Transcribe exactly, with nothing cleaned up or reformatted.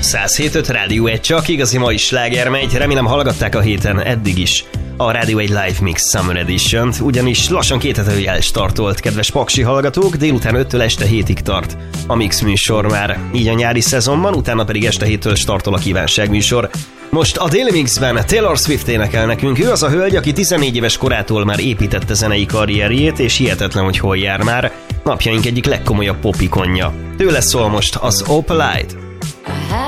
száz hét öt Rádió egy, csak igazi mai sláger megy, remélem hallgatták a héten eddig is a Rádió egy Live Mix Summer Edition-t, ugyanis lassan két hete elstartolt, kedves paksi hallgatók, délután öttől este hétig tart a Mix műsor már, így a nyári szezonban, utána pedig este héttől startol a kívánság műsor. Most a Daily Mixben Taylor Swift énekel nekünk, ő az a hölgy, aki tizennégy éves korától már építette zenei karrierjét, és hihetetlen, hogy hol jár már, napjaink egyik legkomolyabb popikonja. Tőle szól most az Opalite.